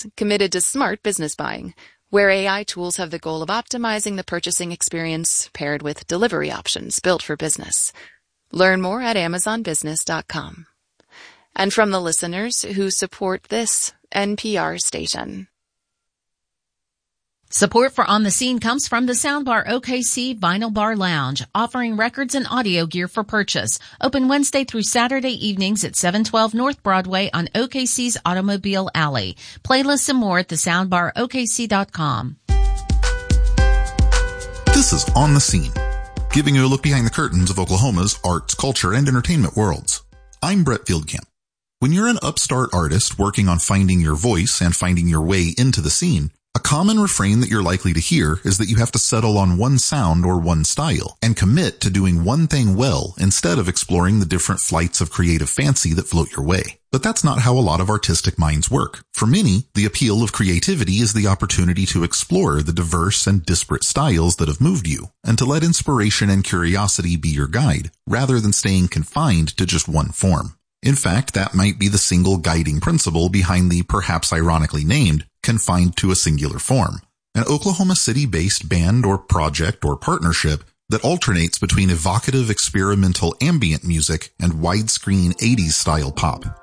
committed to smart business buying, where AI tools have the goal of optimizing the purchasing experience paired with delivery options built for business. Learn more at amazonbusiness.com. And from the listeners who support this NPR station. Support for On the Scene comes from the Soundbar OKC Vinyl Bar Lounge, offering records and audio gear for purchase. Open Wednesday through Saturday evenings at 712 North Broadway on OKC's Automobile Alley. Playlists and more at thesoundbarokc.com. This is On the Scene, giving you a look behind the curtains of Oklahoma's arts, culture, and entertainment worlds. I'm Brett Fieldcamp. When you're an upstart artist working on finding your voice and finding your way into the scene, a common refrain that you're likely to hear is that you have to settle on one sound or one style and commit to doing one thing well instead of exploring the different flights of creative fancy that float your way. But that's not how a lot of artistic minds work. For many, the appeal of creativity is the opportunity to explore the diverse and disparate styles that have moved you, and to let inspiration and curiosity be your guide, rather than staying confined to just one form. In fact, that might be the single guiding principle behind the perhaps ironically named Confined to a Singular Form, an Oklahoma City-based band or project or partnership that alternates between evocative experimental ambient music and widescreen 80s style pop.